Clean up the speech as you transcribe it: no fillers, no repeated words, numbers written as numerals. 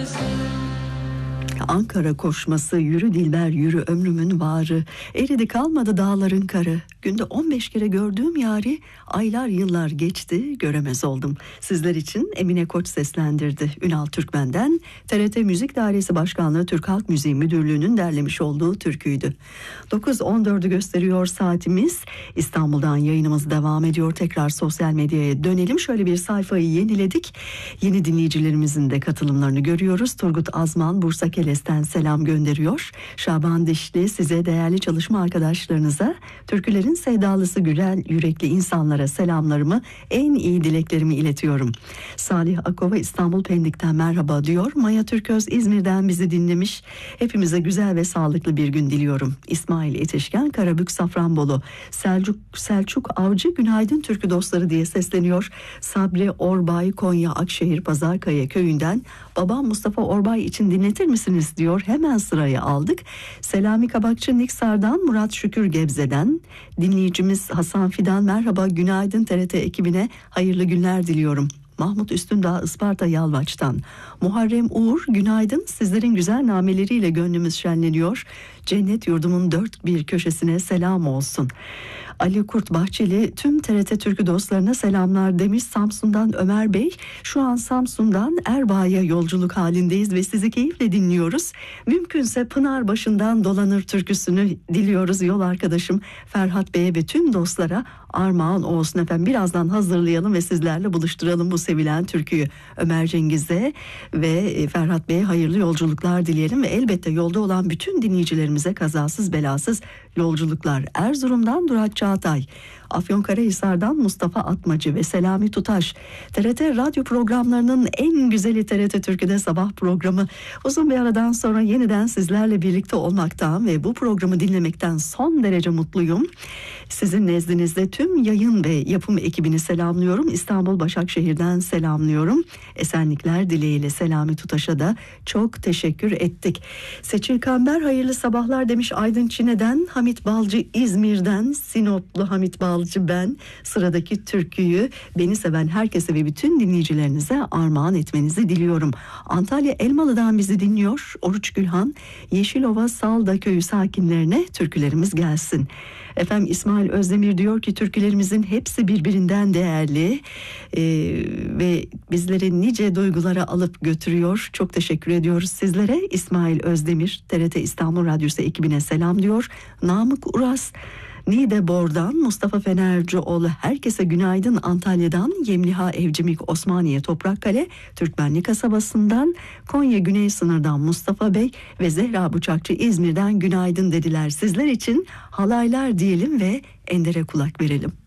Ankara koşması, yürü dilber yürü ömrümün varı, eridi kalmadı dağların karı, günde 15 kere gördüğüm yari, aylar yıllar geçti göremez oldum. Sizler için Emine Koç seslendirdi. Ünal Türkmen'den TRT Müzik Dairesi Başkanlığı Türk Halk Müziği Müdürlüğü'nün derlemiş olduğu türküydü. 9.14'ü gösteriyor saatimiz. İstanbul'dan yayınımız devam ediyor. Tekrar sosyal medyaya dönelim. Şöyle bir sayfayı yeniledik. Yeni dinleyicilerimizin de katılımlarını görüyoruz. Turgut Azman Bursa Keles'ten selam gönderiyor. Şaban Dişli size, değerli çalışma arkadaşlarınıza, türkülerin sevdalısı güzel yürekli insanlara selamlarımı, en iyi dileklerimi iletiyorum. Salih Akova İstanbul Pendik'ten merhaba diyor. Maya Türköz İzmir'den bizi dinlemiş. Hepimize güzel ve sağlıklı bir gün diliyorum. İsmail Yetişken Karabük Safranbolu. Selçuk Avcı günaydın türkü dostları diye sesleniyor. Sabri Orbay Konya Akşehir Pazarkaya köyünden babam Mustafa Orbay için dinletir misiniz diyor. Hemen sırayı aldık. Selami Kabakçı Niksar'dan, Murat Şükür Gebze'den, dinleyicimiz Hasan Fidan merhaba günaydın TRT ekibine hayırlı günler diliyorum. Mahmut Üstündağ Isparta Yalvaç'tan, Muharrem Uğur günaydın, sizlerin güzel nameleriyle gönlümüz şenleniyor. Cennet yurdumun dört bir köşesine selam olsun. Ali Kurt Bahçeli tüm TRT türkü dostlarına selamlar demiş. Samsun'dan Ömer Bey, şu an Samsun'dan Erbaa'ya yolculuk halindeyiz ve sizi keyifle dinliyoruz. Mümkünse Pınarbaşı'ndan Dolanır türküsünü diliyoruz yol arkadaşım Ferhat Bey'e ve tüm dostlara armağan olsun efendim. Birazdan hazırlayalım ve sizlerle buluşturalım bu sevilen türküyü. Ömer Cengiz'e ve Ferhat Bey'e hayırlı yolculuklar dileyelim ve elbette yolda olan bütün dinleyicilerimize kazasız belasız yolculuklar. Erzurum'dan Durak Çağatay, Afyonkarahisar'dan Mustafa Atmacı ve Selami Tutaş. TRT radyo programlarının en güzeli TRT Türkü'de sabah programı. Uzun bir aradan sonra yeniden sizlerle birlikte olmaktan ve bu programı dinlemekten son derece mutluyum. Sizin nezdinizde tüm yayın ve yapım ekibini selamlıyorum. İstanbul Başakşehir'den selamlıyorum. Esenlikler dileğiyle Selami Tutaş'a da çok teşekkür ettik. Seçil Kamber hayırlı sabahlar demiş Aydın Çine'den. Hamit Balcı İzmir'den, Sinoplu Hamit Balcı ben. Sıradaki türküyü beni seven herkese ve bütün dinleyicilerinize armağan etmenizi diliyorum. Antalya Elmalı'dan bizi dinliyor Oruç Gülhan. Yeşilova Salda köyü sakinlerine türkülerimiz gelsin. Efendim İsmail Özdemir diyor ki türkülerimizin hepsi birbirinden değerli ve bizleri nice duygulara alıp götürüyor. Çok teşekkür ediyoruz sizlere. İsmail Özdemir TRT İstanbul Radyosu ekibine selam diyor. Namık Uras Niğdebor'dan, Mustafa Fenercioğlu herkese günaydın Antalya'dan, Yemliha Evcimik Osmaniye Toprakkale Türkmenli kasabasından, Konya Güney Sınır'dan Mustafa Bey ve Zehra Bıçakçı İzmir'den günaydın dediler. Sizler için halaylar diyelim ve Ender'e kulak verelim.